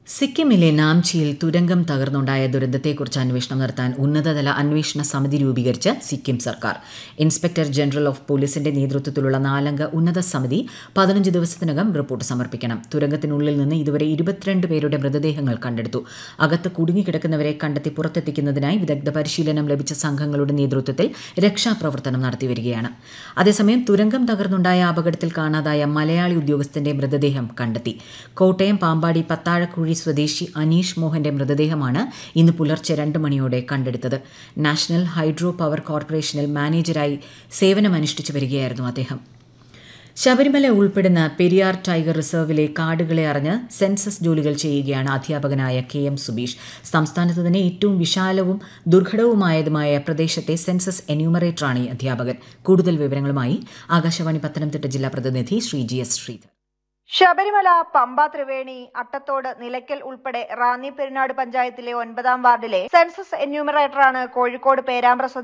സിക്കിമിലെ നാംചിയിൽ തുരങ്കം തകർന്നുണ്ടായ ദുരന്തത്തെക്കുറിച്ച് അന്വേഷണം നടത്താൻ ഉന്നതതല അന്വേഷണ സമിതി രൂപീകരിച്ച് സിക്കിം സർക്കാർ. ഇൻസ്പെക്ടർ ജനറൽ ഓഫ് പോലീസിന്റെ നേതൃത്വത്തിലുള്ള 4-അംഗ ഉന്നത സമിതി 15 ദിവസത്തിനകം റിപ്പോർട്ട് സമർപ്പിക്കണം. തുരങ്കത്തിനുള്ളിൽ നിന്ന് ഇതുവരെ 22 പേരുടെ മൃതദേഹങ്ങൾ കണ്ടെടുത്തു. അകത്ത് കുടുങ്ങിക്കിടക്കുന്നവരെ കണ്ടെത്തി പുറത്തെത്തിക്കുന്നതിനായി വിദഗ്ധ പരിശീലനം ലഭിച്ച സംഘങ്ങളുടെ നേതൃത്വത്തിൽ രക്ഷാപ്രവർത്തനം നടത്തിവരികയാണ്. അതേസമയം തുരങ്കം തകർന്നുണ്ടായ അപകടത്തിൽ കാണാതായ മലയാളി ഉദ്യോഗസ്ഥന്റെ മൃതദേഹം കണ്ടെത്തി. കോട്ടയം പാമ്പാടി പത്താഴക്കുഴി സ്വദേശി അനീഷ് മോഹന്റെ മൃതദേഹമാണ് ഇന്ന് പുലർച്ചെ 2 മണിയോടെ കണ്ടെടുത്തത്. നാഷണൽ ഹൈഡ്രോ പവർ കോർപ്പറേഷനിൽ മാനേജരായി സേവനമനുഷ്ഠിച്ചു വരികയായിരുന്നു അദ്ദേഹം. ശബരിമല ഉൾപ്പെടുന്ന പെരിയാർ ടൈഗർ റിസർവിലെ കാടുകളെ അറിഞ്ഞ് സെൻസസ് ജോലികൾ ചെയ്യുകയാണ് അധ്യാപകനായ KM സുബീഷ്. സംസ്ഥാനത്ത് തന്നെ ഏറ്റവും വിശാലവും ദുർഘടവുമായതുമായ പ്രദേശത്തെ സെൻസസ് എന്യൂമറേറ്ററാണ് ഈ അധ്യാപകൻ. കൂടുതൽ വിവരങ്ങളുമായി ആകാശവാണി പത്തനംതിട്ട ജില്ലാ പ്രതിനിധി ശ്രീ GS ശ്രീധർ. ശബരിമല, പമ്പ, ത്രിവേണി, അട്ടത്തോട്, നിലയ്ക്കൽ ഉൾപ്പെടെ റാന്നി പെരിനാട് പഞ്ചായത്തിലെ 9-ാം വാർഡിലെ സെൻസസ് എന്യൂമറേറ്ററാണ് കോഴിക്കോട് പേരാമ്പ്ര